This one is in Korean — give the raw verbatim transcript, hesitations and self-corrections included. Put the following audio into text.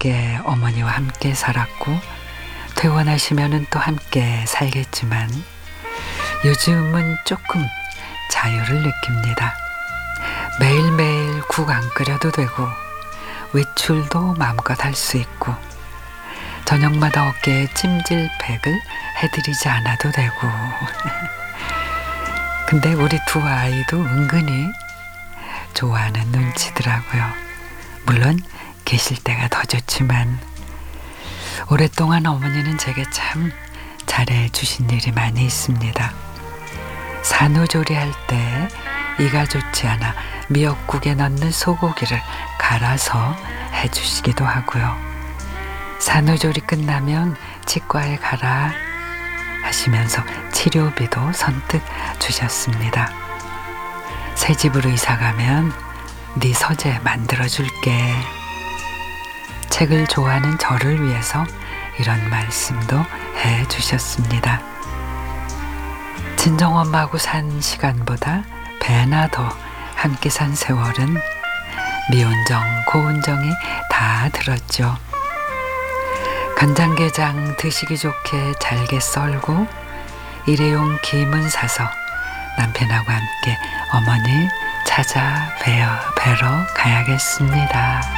오래 어머니와 함께 살았고 퇴원하시면은 또 함께 살겠지만 요즘은 조금 자유를 느낍니다. 매일매일 국 안 끓여도 되고 외출도 마음껏 할 수 있고 저녁마다 어깨에 찜질팩을 해드리지 않아도 되고 근데 우리 두 아이도 은근히 좋아하는 눈치더라고요. 물론 계실 때가 더 좋지만 오랫동안 어머니는 제게 참 잘해 주신 일이 많이 있습니다. 산후조리할 때 이가 좋지 않아 미역국에 넣는 소고기를 갈아서 해주시기도 하고요. 산후조리 끝나면 치과에 가라 하시면서 치료비도 선뜻 주셨습니다. 새 집으로 이사가면 네 서재 만들어줄게. 책을 좋아하는 저를 위해서 이런 말씀도 해주셨습니다. 친정엄마하고 산 시간보다 배나 더 함께 산 세월은 미운정 고운정이 다 들었죠. 간장게장 드시기 좋게 잘게 썰고 일회용 김은 사서 남편하고 함께 어머니 찾아 뵈어 뵈러 가야겠습니다.